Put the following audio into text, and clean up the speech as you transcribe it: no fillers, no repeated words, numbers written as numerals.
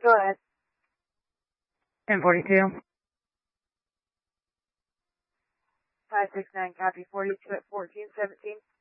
Go ahead. 1042. 569, copy 42 at 1417.